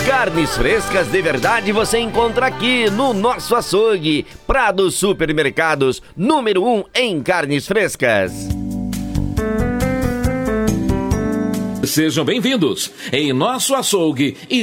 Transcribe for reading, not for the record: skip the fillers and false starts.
Carnes frescas de verdade você encontra aqui no nosso açougue. Prado Supermercados, número 1 em carnes frescas. Sejam bem-vindos em nosso açougue.